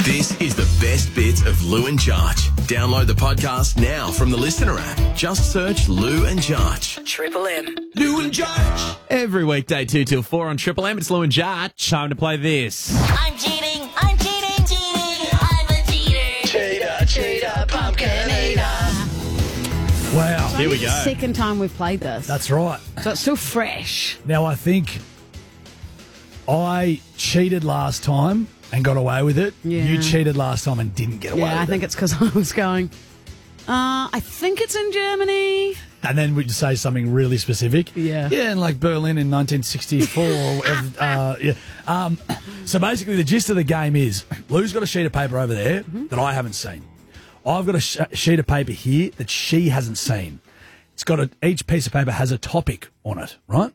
This is the best bits of Lou and Jarch. Download the podcast now from the Listener app. Just search Lou and Jarch. Triple M. Lou and Jarch. Every weekday 2 till 4 on Triple M. It's Lou and Jarch. Time to play this. I'm cheating, I'm cheating, cheating, I'm a cheater. Cheater, cheater, pumpkinator. Wow. Here we It's the go. second time we've played this. That's right. So it's still fresh. Now, I think I cheated last time and got away with it. Yeah. You cheated last time and didn't get away with Yeah, I think it's because I was going, I think it's in Germany. And then we'd say something really specific. Yeah. Yeah, and like Berlin in 1964 or whatever. Yeah. So basically the gist of the game is Lou's got a sheet of paper over there that I haven't seen. I've got a sheet of paper here that she hasn't seen. It's got each piece of paper has a topic on it, right?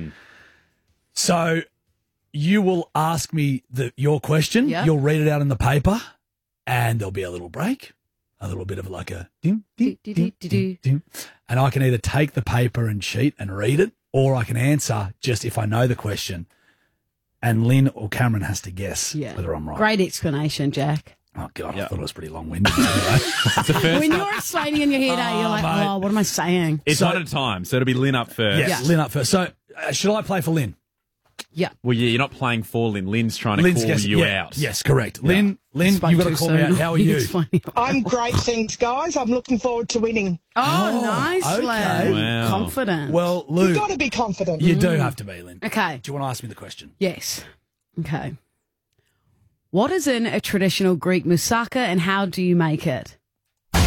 So you will ask me your question. Yeah. You'll read it out in the paper, and there'll be a little break, a little bit of like a ding, ding, ding, ding, ding. And I can either take the paper and sheet and read it, or I can answer just if I know the question. And Lynn or Cameron has to guess whether I'm right. Great explanation, Jack. Oh, God, I thought it was pretty long-winded. Anyway. It's the first When you're explaining in your head, you're like, mate. oh, what am I saying? It's So- one at a time, so it'll be Lynn up first. Yes, Yeah. Lynn up first. So should I play for Lynn? Yeah. Well, yeah, you're not playing for Lynn. Lynn's trying to Lynn's call guess- you yeah, out. Yes, correct. Lynn, you've got to call me out. How are you? I'm great, thanks, guys. I'm looking forward to winning. Oh, nice, okay. lad. Wow. Confident. Well, Lou, You've got to be confident. you do have to be, Lynn. Okay. Do you want to ask me the question? Yes. Okay. What is in a traditional Greek moussaka and how do you make it?